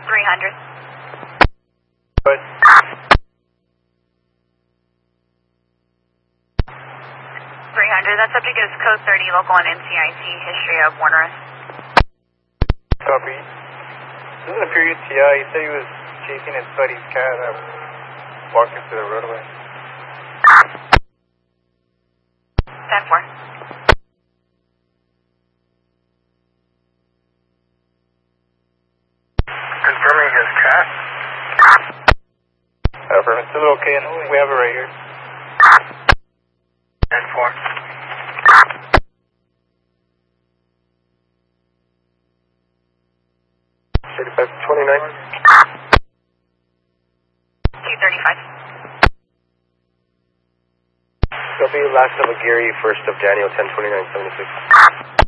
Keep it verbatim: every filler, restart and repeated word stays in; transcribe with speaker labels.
Speaker 1: three hundred.
Speaker 2: Good.
Speaker 1: three hundred. That subject is code thirty, local and N C I C, history of Warner.
Speaker 2: Copy. This is a period T I. He said he was chasing his buddy's cat that walked into the roadway.
Speaker 1: ten four.
Speaker 2: Confirming his cat. Over. It's a little okay. We have it right here. ten four. thirty-five twenty-nine.
Speaker 1: two thirty-five.
Speaker 2: Copy. Last of a Gary, first of Daniel, ten twenty-nine seventy-six.